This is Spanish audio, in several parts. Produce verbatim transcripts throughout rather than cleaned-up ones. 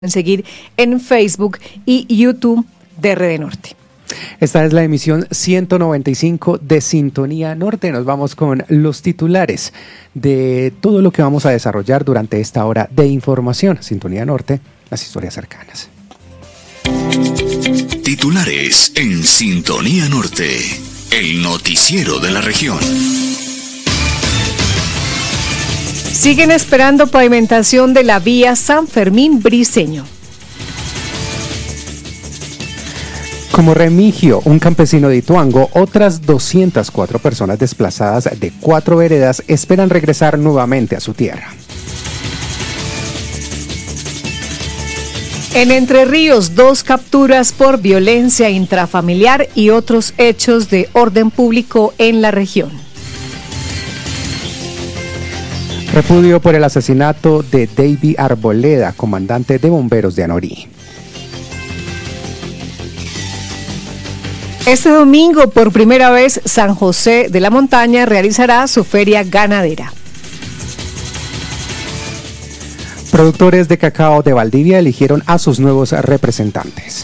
seguir en Facebook y YouTube de R D Norte. Esta es la emisión ciento noventa y cinco de Sintonía Norte. Nos vamos con los titulares de todo lo que vamos a desarrollar durante esta hora de información. Sintonía Norte, las historias cercanas. Titulares en Sintonía Norte, el noticiero de la región. Siguen esperando pavimentación de la vía San Fermín-Briceño. Como Remigio, un campesino de Ituango, otras doscientas cuatro personas desplazadas de cuatro veredas esperan regresar nuevamente a su tierra. En Entre Ríos, dos capturas por violencia intrafamiliar y otros hechos de orden público en la región. Repudio por el asesinato de David Arboleda, comandante de bomberos de Anorí. Este domingo, por primera vez, San José de la Montaña realizará su feria ganadera. Productores de cacao de Valdivia eligieron a sus nuevos representantes.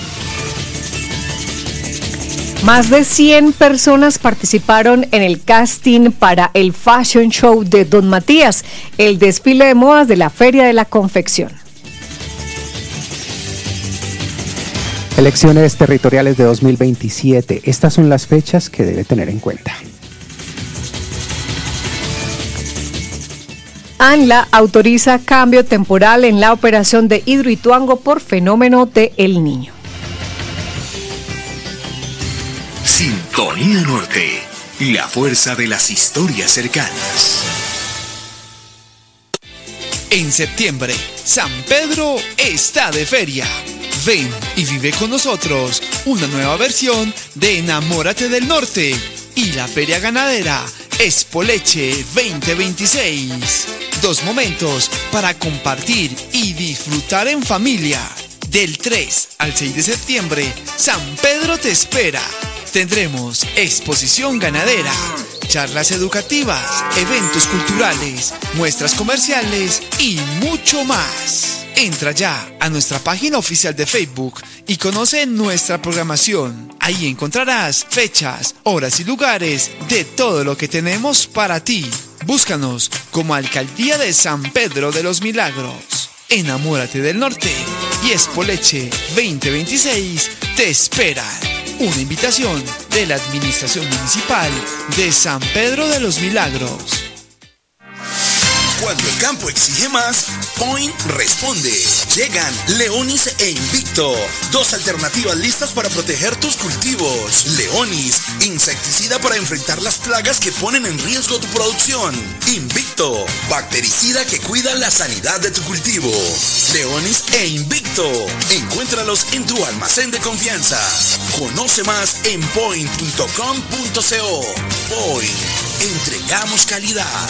Más de cien personas participaron en el casting para el Fashion Show de Don Matías, el desfile de modas de la Feria de la Confección. Elecciones territoriales de dos mil veintisiete. Estas son las fechas que debe tener en cuenta. ANLA autoriza cambio temporal en la operación de Hidroituango por fenómeno de El Niño. Sintonía Norte, la fuerza de las historias cercanas. En septiembre, San Pedro está de feria. Ven y vive con nosotros una nueva versión de Enamórate del Norte y la Feria Ganadera Expoleche veinte veintiséis. Dos momentos para compartir y disfrutar en familia. Del tres al seis de septiembre, San Pedro te espera. Tendremos exposición ganadera, charlas educativas, eventos culturales, muestras comerciales y mucho más. Entra ya a nuestra página oficial de Facebook y conoce nuestra programación. Ahí encontrarás fechas, horas y lugares de todo lo que tenemos para ti. Búscanos como Alcaldía de San Pedro de los Milagros. Enamórate del Norte y Expoleche veinte veintiséis te esperan. Una invitación de la Administración Municipal de San Pedro de los Milagros. Cuando el campo exige más, Point responde. Llegan Leonis e Invicto, dos alternativas listas para proteger tus cultivos. Leonis, insecticida para enfrentar las plagas que ponen en riesgo tu producción. Invicto, bactericida que cuida la sanidad de tu cultivo. Leonis e Invicto, encuéntralos en tu almacén de confianza. Conoce más en point punto com punto co. Point, entregamos calidad.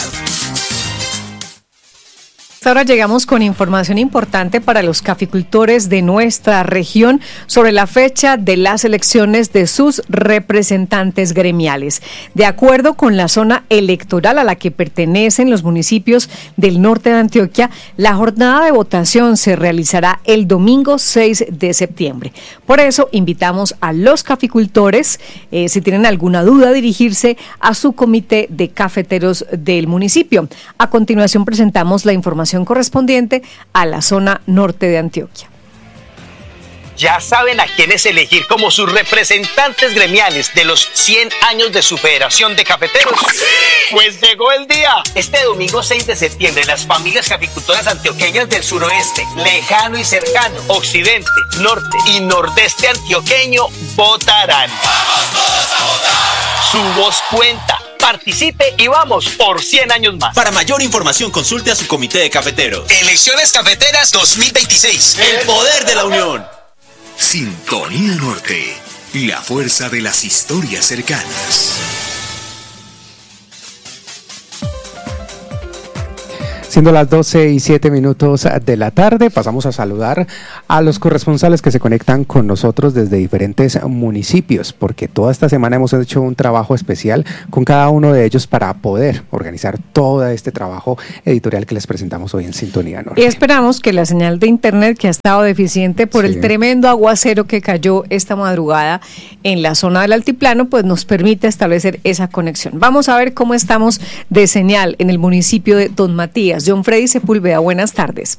Ahora llegamos con información importante para los caficultores de nuestra región sobre la fecha de las elecciones de sus representantes gremiales. De acuerdo con la zona electoral a la que pertenecen los municipios del norte de Antioquia, la jornada de votación se realizará el domingo seis de septiembre. Por eso invitamos a los caficultores, eh, si tienen alguna duda, a dirigirse a su comité de cafeteros del municipio. A continuación presentamos la información correspondiente a la zona norte de Antioquia. ¿Ya saben a quiénes elegir como sus representantes gremiales de los cien años de su Federación de Cafeteros? ¡Sí! Pues llegó el día. Este domingo seis de septiembre, las familias caficultoras antioqueñas del suroeste, lejano y cercano, occidente, norte y nordeste antioqueño votarán. ¡Vamos todos a votar! Su voz cuenta. Participe y vamos por cien años más. Para mayor información consulte a su comité de cafeteros. Elecciones Cafeteras dos mil veintiséis. El poder de la unión. Sintonía Norte, la fuerza de las historias cercanas. Siendo las doce y siete minutos de la tarde, pasamos a saludar a los corresponsales que se conectan con nosotros desde diferentes municipios, porque toda esta semana hemos hecho un trabajo especial con cada uno de ellos para poder organizar todo este trabajo editorial que les presentamos hoy en Sintonía Norte. Y esperamos que la señal de internet, que ha estado deficiente por sí. el tremendo aguacero que cayó esta madrugada en la zona del altiplano, pues nos permite establecer esa conexión. Vamos a ver cómo estamos de señal en el municipio de Don Matías. John Freddy Sepúlveda, buenas tardes.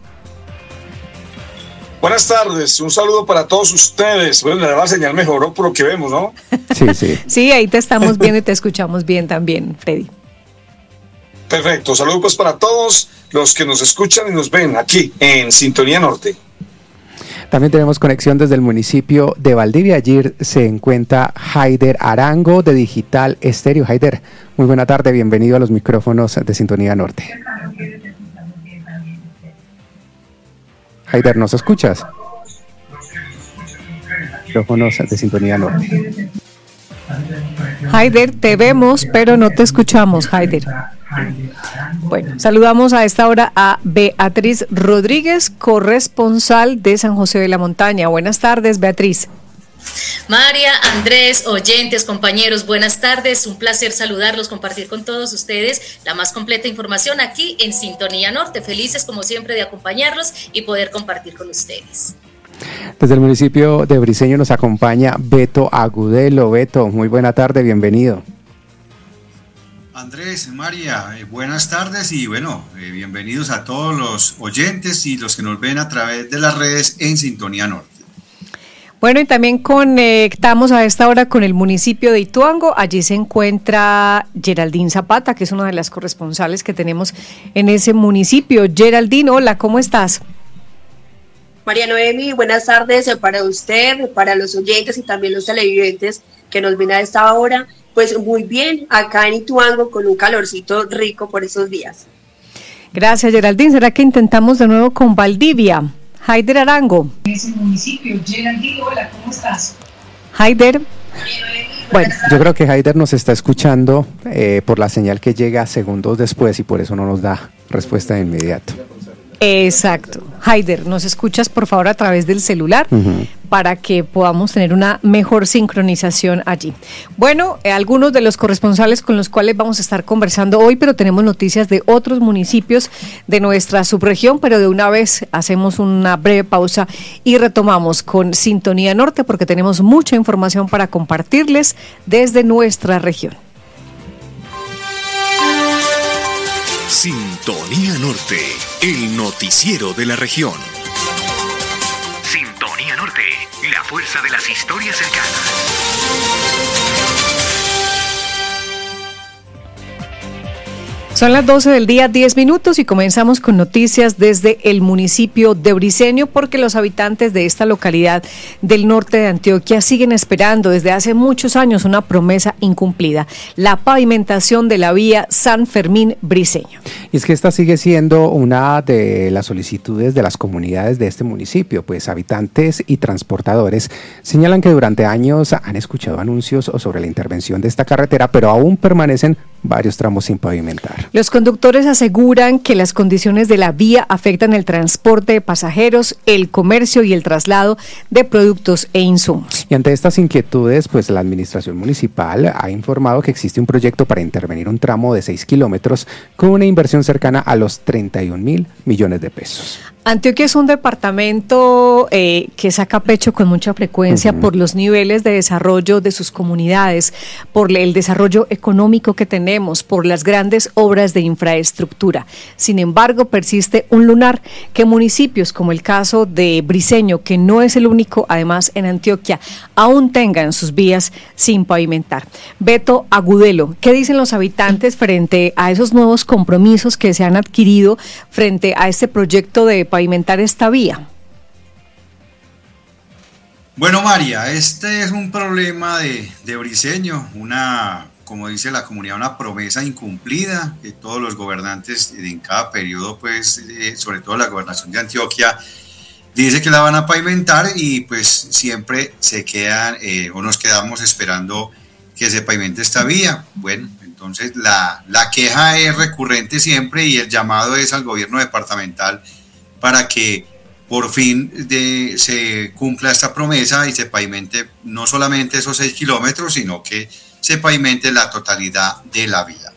Buenas tardes, un saludo para todos ustedes. Bueno, la señal mejoró por lo que vemos, ¿no? Sí, sí. Sí, ahí te estamos viendo y te escuchamos bien también, Freddy. Perfecto, saludos pues para todos los que nos escuchan y nos ven aquí en Sintonía Norte. También tenemos conexión desde el municipio de Valdivia. Allí se encuentra Haider Arango de Digital Estéreo. Haider, muy buena tarde, bienvenido a los micrófonos de Sintonía Norte. Haider, ¿nos escuchas? Micrófonos de Sintonía Norte. Haider, te vemos, pero no te escuchamos, Haider. Bueno, saludamos a esta hora a Beatriz Rodríguez, corresponsal de San José de la Montaña. Buenas tardes, Beatriz. María, Andrés, oyentes, compañeros, buenas tardes. Un placer saludarlos, compartir con todos ustedes la más completa información aquí en Sintonía Norte. Felices, como siempre, de acompañarlos y poder compartir con ustedes. Desde el municipio de Briceño nos acompaña Beto Agudelo. Beto, muy buena tarde, bienvenido. Andrés, María, eh, buenas tardes y bueno, eh, bienvenidos a todos los oyentes y los que nos ven a través de las redes en Sintonía Norte. Bueno, y también conectamos a esta hora con el municipio de Ituango. Allí se encuentra Geraldine Zapata, que es una de las corresponsales que tenemos en ese municipio. Geraldine, hola, ¿cómo estás? María Noemi, buenas tardes para usted, para los oyentes y también los televidentes que nos ven a esta hora. Pues muy bien, acá en Ituango con un calorcito rico por esos días. Gracias, Geraldine. ¿Será que intentamos de nuevo con Valdivia? Haider Arango. En ese municipio, Geraldine, hola, ¿cómo estás? Haider. Bueno, yo creo que Haider nos está escuchando eh, por la señal que llega segundos después y por eso no nos da respuesta de inmediato. Exacto. Haider, ¿nos escuchas por favor a través del celular? Uh-huh. Para que podamos tener una mejor sincronización allí. Bueno, eh, algunos de los corresponsales con los cuales vamos a estar conversando hoy, pero tenemos noticias de otros municipios de nuestra subregión, pero de una vez hacemos una breve pausa y retomamos con Sintonía Norte porque tenemos mucha información para compartirles desde nuestra región. Sintonía Norte, el noticiero de la región. Sintonía Norte, la fuerza de las historias cercanas. Son las doce del día, diez minutos y comenzamos con noticias desde el municipio de Briceño porque los habitantes de esta localidad del norte de Antioquia siguen esperando desde hace muchos años una promesa incumplida, la pavimentación de la vía San Fermín-Briceño. Y es que esta sigue siendo una de las solicitudes de las comunidades de este municipio, pues habitantes y transportadores señalan que durante años han escuchado anuncios sobre la intervención de esta carretera, pero aún permanecen varios tramos sin pavimentar. Los conductores aseguran que las condiciones de la vía afectan el transporte de pasajeros, el comercio y el traslado de productos e insumos. Y ante estas inquietudes, pues la administración municipal ha informado que existe un proyecto para intervenir un tramo de seis kilómetros con una inversión cercana a los treinta y un mil millones de pesos. Antioquia es un departamento eh, que saca pecho con mucha frecuencia uh-huh. por los niveles de desarrollo de sus comunidades, por el desarrollo económico que tenemos, por las grandes obras de infraestructura. Sin embargo, persiste un lunar que municipios como el caso de Briceño, que no es el único, además en Antioquia, aún tengan sus vías sin pavimentar. Beto Agudelo, ¿qué dicen los habitantes frente a esos nuevos compromisos que se han adquirido frente a este proyecto de pavimentar esta vía? Bueno, María, este es un problema de, de Briceño, una, como dice la comunidad, una promesa incumplida que todos los gobernantes en cada periodo, pues, eh, sobre todo la gobernación de Antioquia, dice que la van a pavimentar y pues siempre se quedan eh, o nos quedamos esperando que se pavimente esta vía. Bueno, Entonces la, la queja es recurrente siempre y el llamado es al gobierno departamental para que por fin de, se cumpla esta promesa y se pavimente no solamente esos seis kilómetros, sino que se pavimente la totalidad de la vía.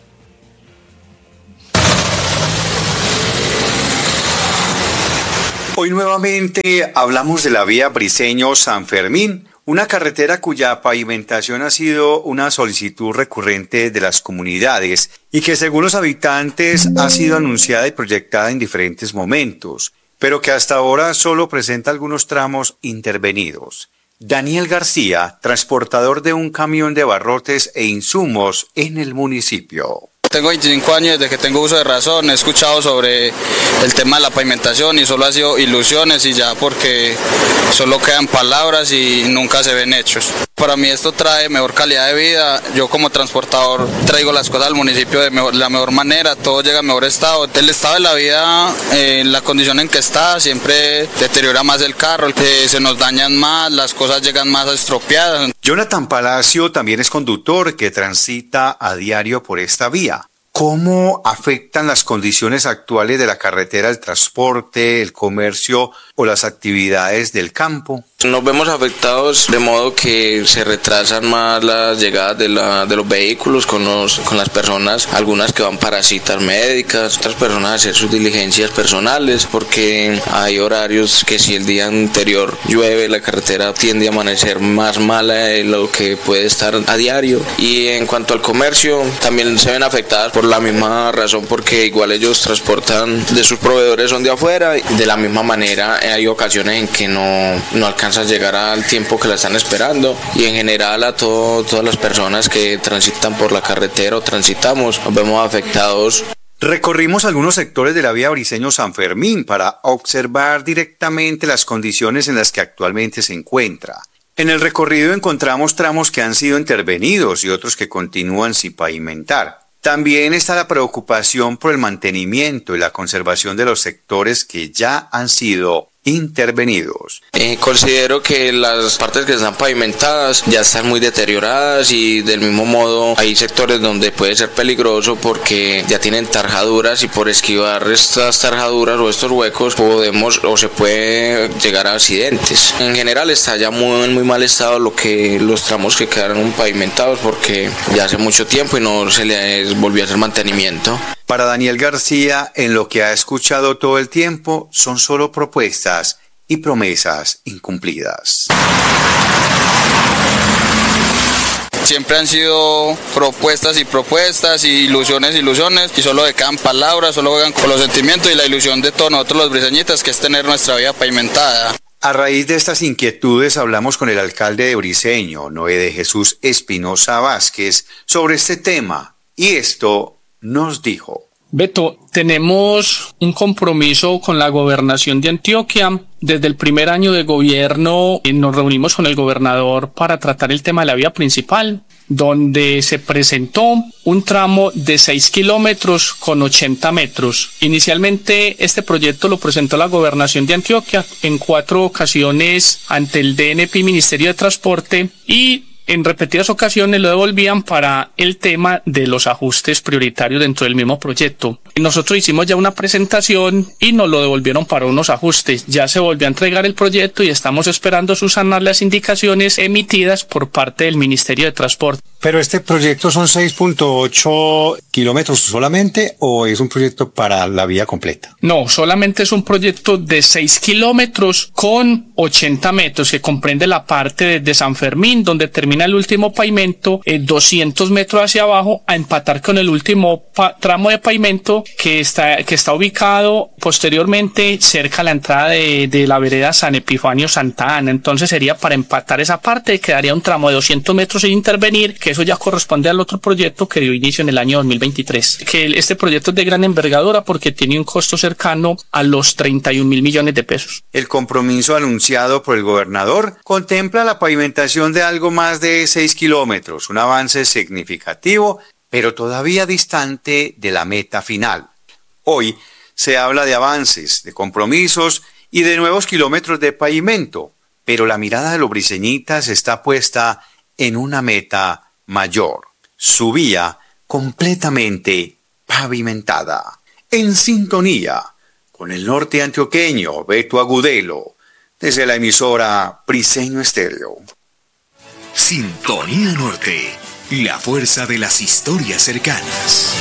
Hoy nuevamente hablamos de la vía Briceño-San Fermín, una carretera cuya pavimentación ha sido una solicitud recurrente de las comunidades y que según los habitantes ha sido anunciada y proyectada en diferentes momentos, pero que hasta ahora solo presenta algunos tramos intervenidos. Daniel García, transportador de un camión de barrotes e insumos en el municipio. Tengo veinticinco años, desde que tengo uso de razón, he escuchado sobre el tema de la pavimentación y solo ha sido ilusiones y ya porque solo quedan palabras y nunca se ven hechos. Para mí esto trae mejor calidad de vida, yo como transportador traigo las cosas al municipio de mejor, la mejor manera, todo llega en mejor estado. El estado de la vida, eh, la condición en que está, siempre deteriora más el carro, eh, se nos dañan más, las cosas llegan más estropeadas. Jonathan Palacio también es conductor que transita a diario por esta vía. ¿Cómo afectan las condiciones actuales de la carretera el transporte, el comercio o las actividades del campo? Nos vemos afectados de modo que se retrasan más las llegadas de, la, de los vehículos con, los, con las personas, algunas que van para citas médicas, otras personas a hacer sus diligencias personales, porque hay horarios que si el día anterior llueve, la carretera tiende a amanecer más mala de lo que puede estar a diario. Y en cuanto al comercio, también se ven afectadas por la misma razón, porque igual ellos transportan de sus proveedores, son de afuera, y de la misma manera hay ocasiones en que no, no alcanzan a llegar al tiempo que la están esperando, y en general a todo, todas las personas que transitan por la carretera o transitamos nos vemos afectados. Recorrimos algunos sectores de la vía Briceño-San Fermín para observar directamente las condiciones en las que actualmente se encuentra. En el recorrido encontramos tramos que han sido intervenidos y otros que continúan sin pavimentar. También está la preocupación por el mantenimiento y la conservación de los sectores que ya han sido intervenidos. Eh, considero que las partes que están pavimentadas ya están muy deterioradas y del mismo modo hay sectores donde puede ser peligroso porque ya tienen tarjaduras y por esquivar estas tarjaduras o estos huecos podemos o se puede llegar a accidentes. En general está ya muy, muy mal estado lo que los tramos que quedaron pavimentados porque ya hace mucho tiempo y no se les volvió a hacer mantenimiento. Para Daniel García, en lo que ha escuchado todo el tiempo, son solo propuestas y promesas incumplidas. Siempre han sido propuestas y propuestas y ilusiones, ilusiones y solo quedan palabras, solo juegan con los sentimientos y la ilusión de todos nosotros los briceñitas que es tener nuestra vía pavimentada. A raíz de estas inquietudes hablamos con el alcalde de Briceño, Noé de Jesús Espinosa Vázquez, sobre este tema y esto nos dijo. Beto, tenemos un compromiso con la gobernación de Antioquia. Desde el primer año de gobierno eh, nos reunimos con el gobernador para tratar el tema de la vía principal, donde se presentó un tramo de seis kilómetros con ochenta metros. Inicialmente este proyecto lo presentó la gobernación de Antioquia en cuatro ocasiones ante el D N P y Ministerio de Transporte y en repetidas ocasiones lo devolvían para el tema de los ajustes prioritarios dentro del mismo proyecto. Nosotros hicimos ya una presentación y nos lo devolvieron para unos ajustes. Ya se volvió a entregar el proyecto y estamos esperando subsanar las indicaciones emitidas por parte del Ministerio de Transporte. ¿Pero este proyecto son seis punto ocho kilómetros solamente o es un proyecto para la vía completa? No, solamente es un proyecto de seis kilómetros con ochenta metros que comprende la parte desde San Fermín, donde termina el último pavimento, eh, doscientos metros hacia abajo, a empatar con el último pa- tramo de pavimento que está, que está ubicado posteriormente cerca a la entrada de, de la vereda San Epifanio Santa Ana. Entonces sería para empatar esa parte, quedaría un tramo de doscientos metros sin intervenir, que eso ya corresponde al otro proyecto que dio inicio en el año dos mil veintitrés. Que este proyecto es de gran envergadura porque tiene un costo cercano a los treinta y un mil millones de pesos. El compromiso anunciado por el gobernador contempla la pavimentación de algo más de seis kilómetros, un avance significativo, pero todavía distante de la meta final. Hoy se habla de avances, de compromisos y de nuevos kilómetros de pavimento, pero la mirada de los briceñitas está puesta en una meta mayor, su vía completamente pavimentada. En sintonía con el norte antioqueño, Beto Agudelo, desde la emisora Briseño Estéreo. Sintonía Norte, la fuerza de las historias cercanas.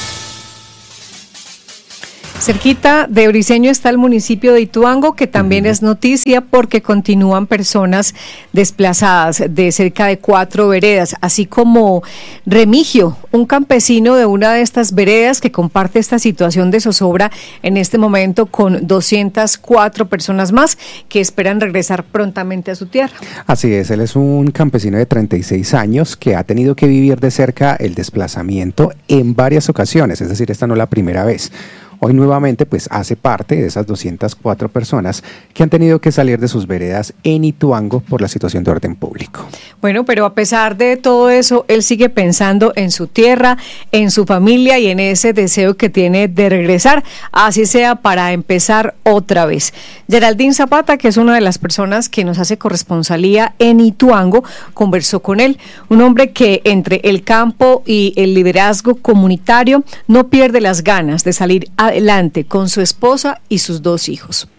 Cerquita de Briseño está el municipio de Ituango, que también uh-huh. es noticia porque continúan personas desplazadas de cerca de cuatro veredas, así como Remigio, un campesino de una de estas veredas que comparte esta situación de zozobra en este momento con doscientas cuatro personas más que esperan regresar prontamente a su tierra. Así es, él es un campesino de treinta y seis años que ha tenido que vivir de cerca el desplazamiento en varias ocasiones, es decir, esta no es la primera vez. Hoy nuevamente pues hace parte de esas doscientas cuatro personas que han tenido que salir de sus veredas en Ituango por la situación de orden público. Bueno, pero a pesar de todo eso, él sigue pensando en su tierra, en su familia y en ese deseo que tiene de regresar, así sea para empezar otra vez. Geraldine Zapata, que es una de las personas que nos hace corresponsalía en Ituango, conversó con él, un hombre que entre el campo y el liderazgo comunitario no pierde las ganas de salir adelante con su esposa y sus dos hijos.